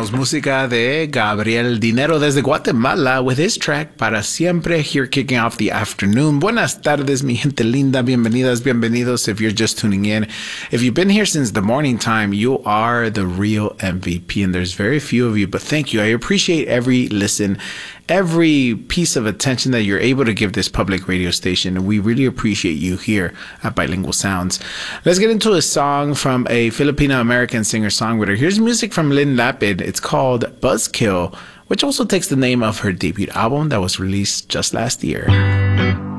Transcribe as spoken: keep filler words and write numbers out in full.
escuchamos música de Gabriel Dinero desde Guatemala with his track Para Siempre, here kicking off the afternoon. Buenas tardes, mi gente linda. Bienvenidas, bienvenidos. If you're just tuning in, if you've been here since the morning time, you are the real M V P, and there's very few of you, but thank you. I appreciate every listen, every piece of attention that you're able to give this public radio station, and we really appreciate you here at Bilingual Sounds. Let's get into a song from a Filipino-American singer-songwriter. Here's music from Lynn Lapid. It's called Buzzkill, which also takes the name of her debut album that was released just last year.